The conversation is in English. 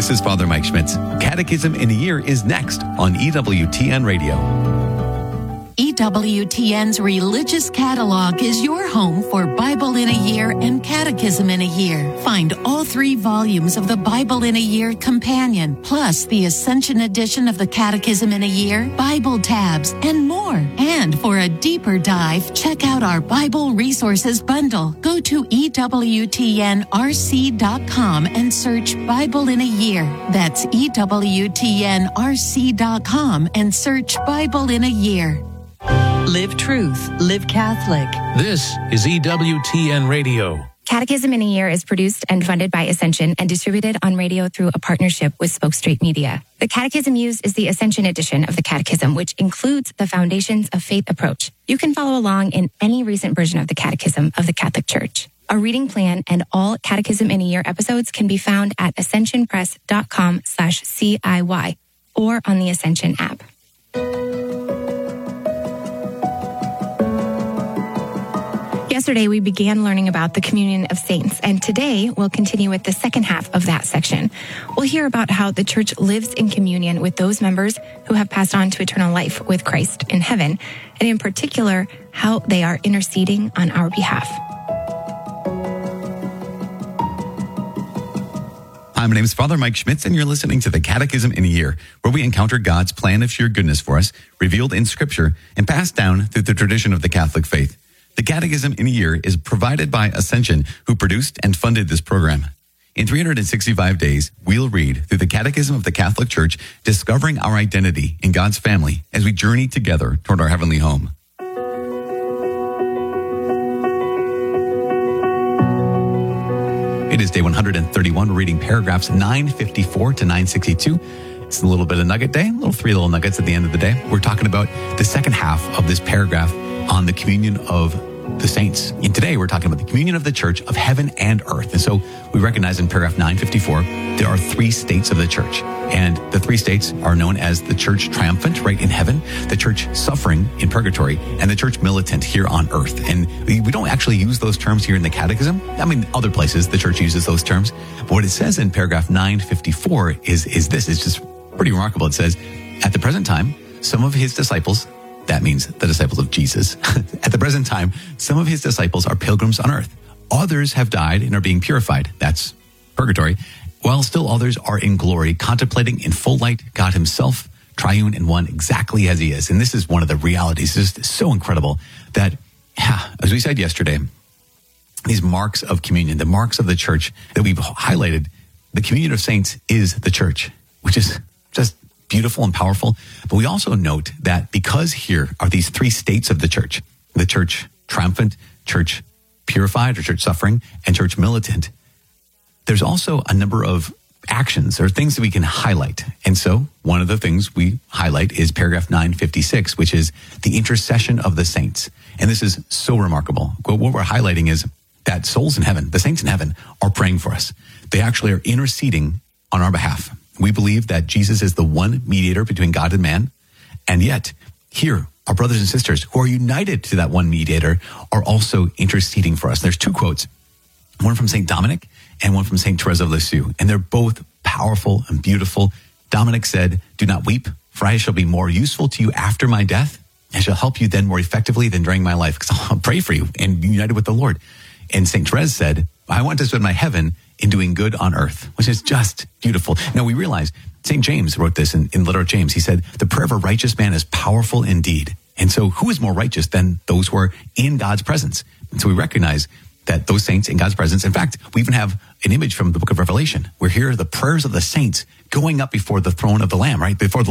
This is Father Mike Schmitz. Catechism in a Year is next on EWTN Radio. EWTN's religious catalog is your home for Bible in a Year and Catechism in a Year. Find all 3 volumes of the Bible in a Year companion, plus the Ascension edition of the Catechism in a Year, Bible tabs, and more. And for a deeper dive, check out our Bible Resources Bundle. Go to EWTNRC.com and search Bible in a Year. That's EWTNRC.com and search Bible in a Year. Live truth, live Catholic. This is EWTN Radio. Catechism in a Year is produced and funded by Ascension and distributed on radio through a partnership with Spoke Street Media. The catechism used is the Ascension edition of the Catechism, which includes the Foundations of Faith approach. You can follow along in any recent version of the Catechism of the Catholic Church. A reading plan and all Catechism in a Year episodes can be found at ascensionpress.com/CIY or on the Ascension app. Yesterday, we began learning about the communion of saints, and today we'll continue with the second half of that section. We'll hear about how the church lives in communion with those members who have passed on to eternal life with Christ in heaven, and in particular, how they are interceding on our behalf. Hi, my name is Father Mike Schmitz, and you're listening to the Catechism in a Year, where we encounter God's plan of sheer goodness for us, revealed in Scripture, and passed down through the tradition of the Catholic faith. The Catechism in a Year is provided by Ascension, who produced and funded this program. In 365 days, we'll read through the Catechism of the Catholic Church, discovering our identity in God's family as we journey together toward our heavenly home. It is day 131, reading paragraphs 954 to 962. It's a little bit of nugget day, three little nuggets at the end of the day. We're talking about the second half of this paragraph on the communion of the saints. And today we're talking about the communion of the church of heaven and earth. And so we recognize in paragraph 954, there are 3 states of the church. And the 3 states are known as the church triumphant, right, in heaven, the church suffering in purgatory, and the church militant here on earth. And we don't actually use those terms here in the Catechism. I mean, other places the church uses those terms. But what it says in paragraph 954 is this. It's just pretty remarkable. It says, at the present time, some of his disciples, that means the disciples of Jesus. At the present time, some of his disciples are pilgrims on earth. Others have died and are being purified. That's purgatory. While still others are in glory, contemplating in full light God himself, triune and one, exactly as he is. And this is one of the realities. It's just so incredible that, as we said yesterday, these marks of communion, the marks of the church that we've highlighted, the communion of saints is the church, which is just beautiful and powerful. But we also note that because here are these 3 states of the church triumphant, church purified or church suffering, and church militant, there's also a number of actions or things that we can highlight. And so one of the things we highlight is paragraph 956, which is the intercession of the saints. And this is so remarkable. What we're highlighting is that souls in heaven, the saints in heaven, are praying for us. They actually are interceding on our behalf. We believe that Jesus is the one mediator between God and man. And yet, here, our brothers and sisters who are united to that one mediator are also interceding for us. There's 2 quotes, one from St. Dominic and one from St. Therese of Lisieux. And they're both powerful and beautiful. Dominic said, "Do not weep, for I shall be more useful to you after my death. I shall help you then more effectively than during my life, because I'll pray for you and be united with the Lord." And St. Therese said, "I want to spend my heaven in doing good on earth," which is just beautiful. Now we realize St. James wrote this in letter of James. He said, "The prayer of a righteous man is powerful indeed." And so who is more righteous than those who are in God's presence? And so we recognize that those saints in God's presence, in fact, we even have an image from the book of Revelation where here are the prayers of the saints going up before the throne of the Lamb, right? Before the